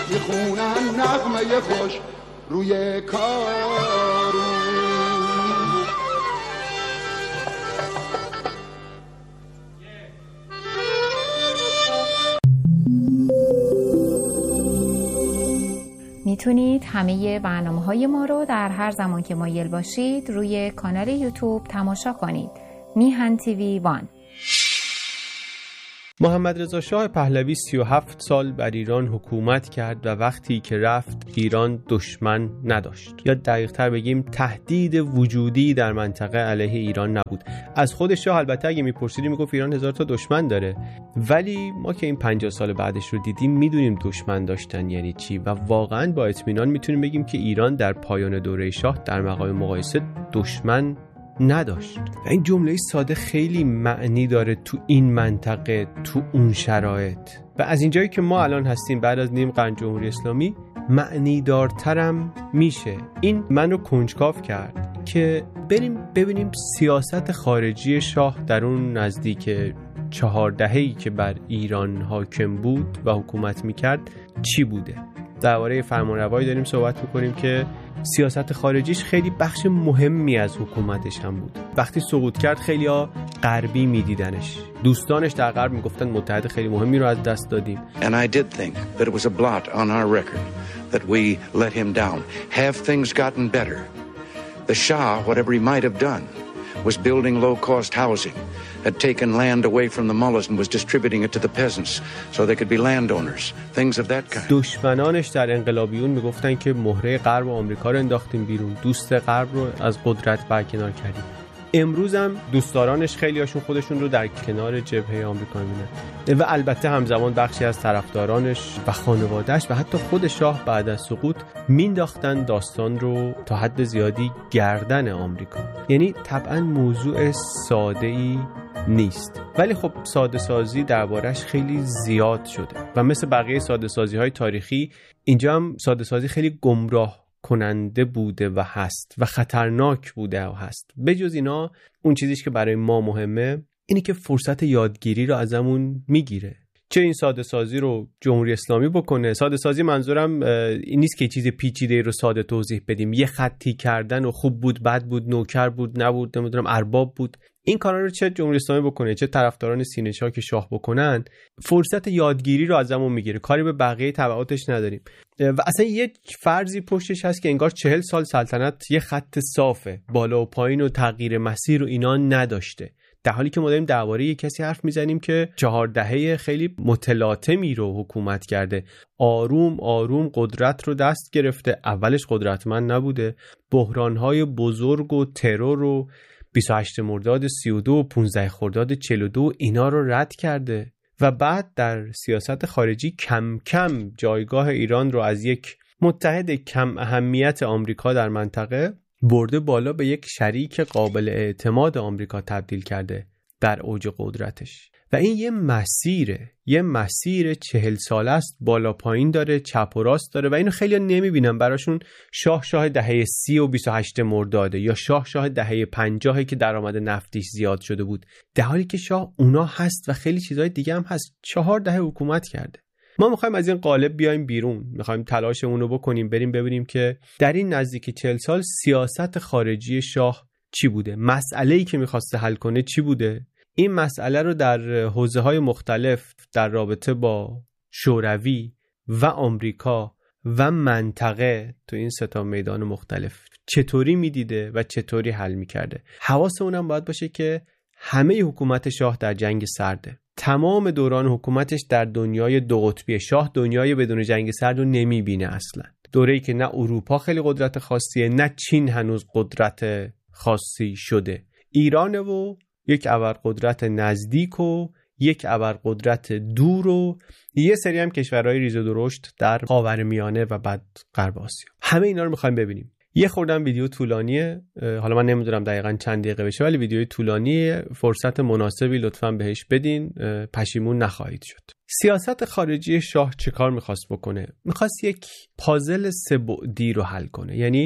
میخونن نغمه خوش روی کارون. میتونید همه برنامه‌های ما رو در هر زمان که مایل باشید روی کانال یوتیوب تماشا کنید. میهن تیوی 1. محمد رضا شاه پهلوی 37 سال بر ایران حکومت کرد و وقتی که رفت ایران دشمن نداشت، یا دقیق‌تر بگیم تهدید وجودی در منطقه علیه ایران نبود. از خود شاه البته اگه میپرسیدیم میگفت ایران 1000 تا دشمن داره، ولی ما که این 50 سال بعدش رو دیدیم میدونیم دشمن داشتن یعنی چی و واقعا با اطمینان میتونیم بگیم که ایران در پایان دوره شاه در مقام مقایسه دشمن نداشت. و این جمله ساده خیلی معنی داره تو این منطقه، تو اون شرایط، و از اینجایی که ما الان هستیم بعد از نیم قرن جمهوری اسلامی معنی دارترم میشه. این منو کنجکاو کرد که بریم ببینیم سیاست خارجی شاه در اون نزدیک 4 دهه‌ای که بر ایران حاکم بود و حکومت میکرد چی بوده. درباره فرمانروایی داریم صحبت میکنیم که سیاست خارجیش خیلی بخش مهمی از حکومتش هم بود. وقتی سقوط کرد خیلی‌ها غربی میدیدنش. دوستانش در غرب میگفتن متحد خیلی مهمی رو از دست دادیم. And I did think that it was a blot on our record that we let him down. Have things gotten better? The Shah, whatever he might have done, was building low-cost housing, had taken land away from the mullahs and was distributing it to the peasants so they could be landowners, things of that kind. دشمنانش در انقلابیون میگفتن که مهره غرب و آمریکا رو انداختیم بیرون، دوست غرب رو از قدرت برکنار کردیم. امروز هم دوستدارانش خیلی هاشون خودشون رو در کنار جبهه آمریکا میبینن و البته همزمان بخشی از طرفدارانش و خانواده‌اش و حتی خود شاه بعد از سقوط مینداختن داستان رو تا حد زیادی گردن آمریکا. یعنی طبعا موضوع ساده‌ای نیست، ولی خب ساده سازی دربارش خیلی زیاد شده و مثل بقیه ساده سازی های تاریخی اینجا هم ساده سازی خیلی گمراه کننده بوده و هست و خطرناک بوده و هست. بجز اینا اون چیزیش که برای ما مهمه اینی که فرصت یادگیری رو ازمون میگیره. چه این ساده سازی رو جمهوری اسلامی بکنه. ساده سازی منظورم این نیست که چیز پیچیده رو ساده توضیح بدیم، یه خطی کردن و خوب بود بد بود نوکر بود نبود نمیدونم ارباب بود. این کارا رو چه جمهوری اسلامی بکنه چه طرفداران سینه‌چاک که شاه بکنن فرصت یادگیری رو ازمون میگیره، کاری به بقیه تبعاتش نداریم. و اصلا یه فرضی پشتش هست که انگار 40 سال سلطنت یه خط صافه، بالا و پایین و تغییر مسیر و اینا نداشته، در حالی که ما داریم درباره یک کسی حرف میزنیم که 4 دهه خیلی متلاطمی رو حکومت کرده، آروم آروم قدرت رو دست گرفته. اولش قدرتمند نبوده، بحران‌های بزرگ و ترور و 28 مرداد 32 و 15 خرداد 42 اینا رو رد کرده و بعد در سیاست خارجی کم کم جایگاه ایران رو از یک متحد کم اهمیت آمریکا در منطقه برده بالا به یک شریک قابل اعتماد آمریکا تبدیل کرده در اوج قدرتش. و این یه مسیر 40 ساله است، بالا پایین داره، چپ و راست داره و اینو خیلی نمیبینن. براشون شاه دهه 30 و 28 مرداده یا شاه دهه 50 که درآمد نفتیش زیاد شده بود، در حالی که شاه اونا هست و خیلی چیزهای دیگه هم هست. 4 دهه حکومت کرده. ما میخوایم از این قالب بیایم بیرون، میخوایم تلاشمون رو بکنیم بریم ببینیم که در این نزدیک 40 سال سیاست خارجی شاه چی بوده، مسئله‌ای که میخواسته حل کنه چی بوده. این مسئله رو در حوزه‌های مختلف در رابطه با شوروی و آمریکا و منطقه تو این 3 میدان مختلف چطوری میدیده و چطوری حل میکرده. حواس اونم باید باشه که همه حکومت شاه در جنگ سرده، تمام دوران حکومتش در دنیای 2 قطبی. شاه دنیای بدون جنگ سرد رو نمیبینه اصلا، دوره‌ای که نه اروپا خیلی قدرت خاصیه نه چین هنوز قدرت خاصی شده، ایرانه و یک ابرقدرت نزدیک و یک ابرقدرت دور و یه سری هم کشورهای ریز و درشت در خاورمیانه و بعد غرب آسیا. همه اینا رو می‌خوایم ببینیم. یه خوردم ویدیو طولانیه، حالا من نمیدونم دقیقاً چند دقیقه بشه، ولی ویدیوی طولانیه، فرصت مناسبی لطفاً بهش بدین، پشیمون نخواهید شد. سیاست خارجی شاه چه کار می‌خواست بکنه؟ می‌خواست یک پازل 3 بعدی رو حل کنه. یعنی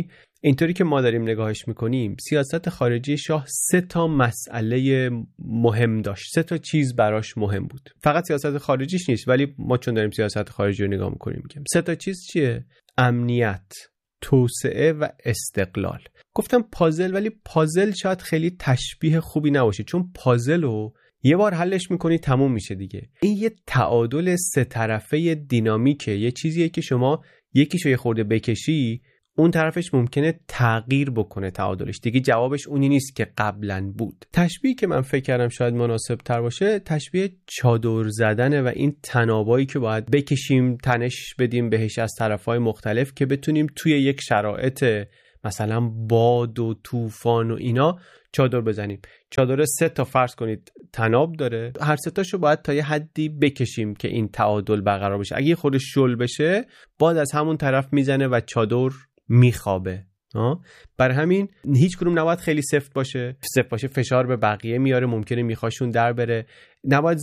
اینطوری که ما داریم نگاهش میکنیم، سیاست خارجی شاه 3 مسئله مهم داشت، 3 چیز براش مهم بود. فقط سیاست خارجیش نیست، ولی ما چون داریم سیاست خارجی رو نگاه میکنیم میگیم 3 چیز چیه؟ امنیت، توسعه و استقلال. گفتم پازل، ولی پازل شاید خیلی تشبیه خوبی نباشه، چون پازل رو یه بار حلش میکنی تموم میشه دیگه. این یه تعادل 3 طرفه دینامیکه، یه چیزیه که شما یکیشو یه خورده بکشی اون طرفش ممکنه تغییر بکنه تعادلش، دیگه جوابش اونی نیست که قبلا بود. تشبیهی که من فکر کردم شاید مناسب تر باشه تشبیه چادر زدنه و این تنابایی که باید بکشیم، تنش بدیم بهش از طرفهای مختلف که بتونیم توی یک شرایط مثلا باد و طوفان و اینا چادر بزنیم. چادر 3 فرض کنید تناب داره، هر 3 تاشو باید تا یه حدی بکشیم که این تعادل برقرار بشه. اگه خودش شل بشه باد از همون طرف میزنه و چادر میخوابه. برای همین هیچ کدوم نباید خیلی سفت باشه، فشار به بقیه میاره، ممکنه میخواشون در بره. نباید